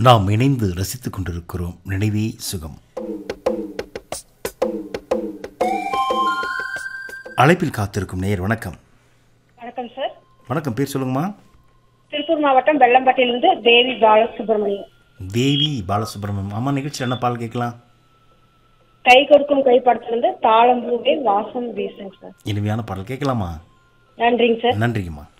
நாம் இணைந்து ரசித்துக் கொண்டிருக்கிறோம். நினைவே சுகம். அழைப்பில் காத்திருக்கும் நேயர் வணக்கம். வணக்கம் சார். வணக்கம், பேர் சொல்லுங்கம்மா. திருப்பூர் மாவட்டம் வெள்ளம்பட்டியிலிருந்து தேவி பாலசுப்ரமணியம். தேவி பாலசுப்ரமணியம். அம்மா, நிகழ்ச்சியில் என்ன பால் கேட்கலாம்? கை கொடுக்கும் கைப்படத்திலிருந்து தாளம்பூவே வாசம் வீசுங்க சார். இனிமையான பாடல் கேட்கலாமா? நன்றிங்க சார். நன்றிங்கம்மா.